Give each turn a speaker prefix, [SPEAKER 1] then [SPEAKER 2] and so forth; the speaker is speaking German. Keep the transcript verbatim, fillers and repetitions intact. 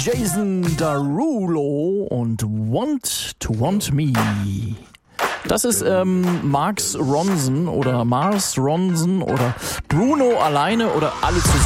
[SPEAKER 1] Jason Derulo und Want to Want Me. Das ist ähm, Mark Ronson oder Mars Ronson oder Bruno alleine oder alle zusammen.